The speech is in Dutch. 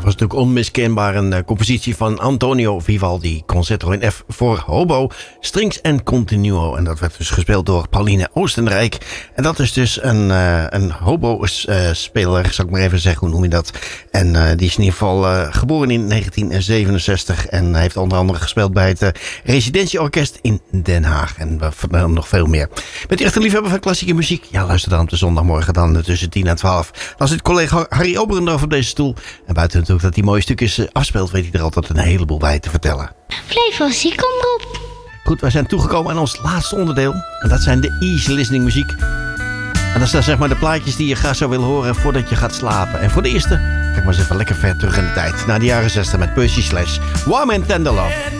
was natuurlijk onmiskenbaar een compositie van Antonio Vivaldi. Concerto in F voor hobo, strings en continuo. En dat werd dus gespeeld door Pauline Oostenrijk. En dat is dus een hobo-speler, zal ik maar even zeggen. Hoe noem je dat? En die is in ieder geval geboren in 1967. En heeft onder andere gespeeld bij het Residentieorkest in Den Haag. En nog veel meer. Bent u echt een liefhebber van klassieke muziek? Ja, luister dan op de zondagmorgen dan tussen 10 en 12. Dan zit collega Harry Oberendorf op deze stoel. En buiten natuurlijk dat hij mooie stukjes afspeelt, weet hij er altijd een heleboel bij te vertellen. Flevosie, kom erop. Goed, wij zijn toegekomen aan ons laatste onderdeel. En dat zijn de easy listening muziek. En dat zijn zeg maar de plaatjes die je graag zou willen horen voordat je gaat slapen. En voor de eerste, kijk maar eens even lekker ver terug in de tijd. Naar de jaren 60 met Percy Sledge. Warm and Tender Love.